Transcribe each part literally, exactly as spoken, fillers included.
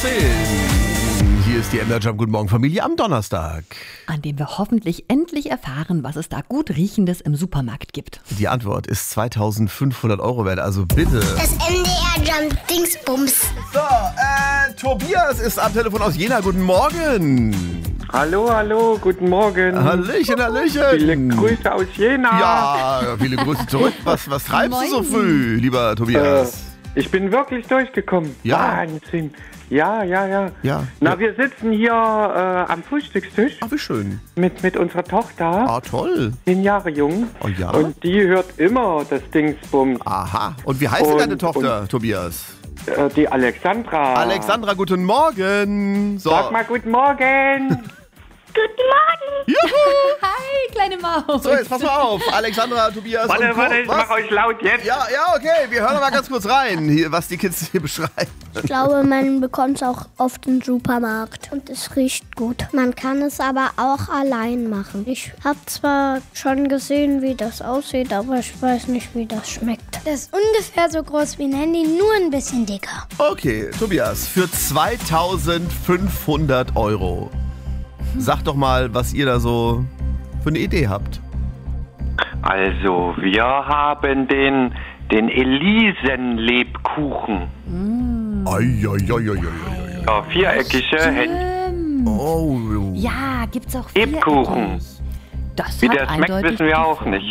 zehn. Hier ist die M D R Jump Guten Morgen Familie am Donnerstag. An dem wir hoffentlich endlich erfahren, was es da gut Riechendes im Supermarkt gibt. Die Antwort ist zweitausendfünfhundert Euro wert, also bitte. Das M D R Jump Dingsbums. So, äh, Tobias ist am Telefon aus Jena. Guten Morgen. Hallo, hallo, guten Morgen. Hallöchen, Hallöchen. Viele Grüße aus Jena. Ja, viele Grüße zurück. Was, was treibst du so früh, lieber Tobias? Äh, ich bin wirklich durchgekommen. Ja. Wahnsinn. Ja, ja, ja. Ja. Na, Ja. wir sitzen hier äh, am Frühstückstisch Ach, wie schön. mit, mit unserer Tochter, Ah, toll. zehn Jahre jung. Oh ja? Und die hört immer das Dingsbums. Aha. Und wie heißt denn Und- deine Tochter, Tobias? Äh, die Alexandra. Alexandra, guten Morgen. So. Sag mal guten Morgen. Guten Morgen. Juhu. Hi, kleine Maus. So, jetzt pass mal auf. Alexandra, Tobias Warte, und Co. warte, ich Was? mach euch laut jetzt. Ja, ja, okay. Wir hören noch mal ganz kurz rein, hier, was die Kids hier beschreiben. Ich glaube, man bekommt es auch oft im Supermarkt und es riecht gut. Man kann es aber auch allein machen. Ich habe zwar schon gesehen, wie das aussieht, aber ich weiß nicht, wie das schmeckt. Das ist ungefähr so groß wie ein Handy, nur ein bisschen dicker. Okay, Tobias, für zweitausendfünfhundert Euro. Sag doch mal, was ihr da so für eine Idee habt. Also, wir haben den, den Elisen-Lebkuchen. Ai, ai, ai, ai, ai, ai. Ja, viereckige Händchen. Ähm, Oh, ja, gibt's auch Lebkuchen. viereckig. Das Wie hat der schmeckt, eindeutig wissen wir die auch nicht.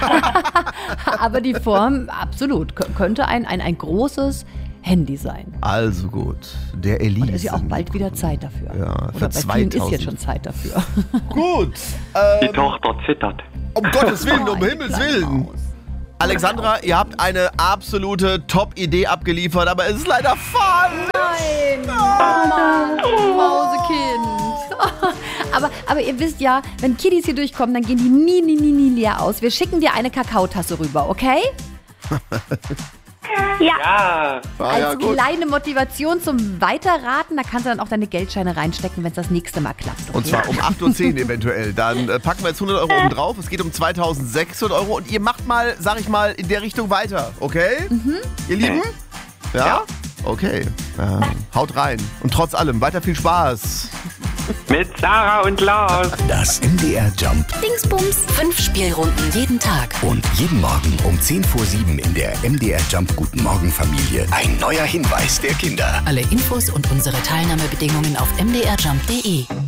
Aber die Form, absolut, k- könnte ein, ein, ein großes Handy sein. also gut. Der Elise. Und es ist ja auch bald wieder Zeit dafür. Ja, für Oder bei vielen ist zweitausend. jetzt schon Zeit dafür. Gut. Die Ähm, Tochter zittert. um Gottes Willen, um Oh, Himmels kleine Willen. Maus. Alexandra, ihr habt eine absolute Top-Idee abgeliefert, aber es ist leider falsch. Nein, Mann, Mausekind. Aber, aber ihr wisst ja, wenn Kiddies hier durchkommen, dann gehen die nie, nie, nie, nie leer aus. Wir schicken dir eine Kakaotasse rüber, okay? Ja. Ah, ja, Als gut. kleine Motivation zum Weiterraten, da kannst du dann auch deine Geldscheine reinstecken, wenn es das nächste Mal klappt. Okay? Und zwar um acht Uhr zehn eventuell. Dann äh, packen wir jetzt hundert Euro oben drauf. Es geht um zweitausendsechshundert Euro. Und ihr macht mal, sag ich mal, in der Richtung weiter. Okay? Ihr Lieben? Ja? Ja. Okay. Äh, haut rein. Und trotz allem, weiter viel Spaß. Mit Sarah und Lars. Das M D R Jump Dingsbums. Fünf Spielrunden jeden Tag. und jeden Morgen um zehn vor sieben in der M D R Jump Guten Morgen Familie ein neuer Hinweis der Kinder. Alle Infos und unsere Teilnahmebedingungen auf m d r jump punkt d e.